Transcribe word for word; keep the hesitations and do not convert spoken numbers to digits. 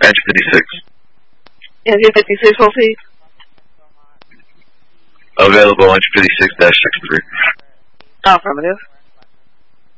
Engine fifty-six. Engine fifty-six, hold please. Available, engine fifty-six dash six three. Affirmative.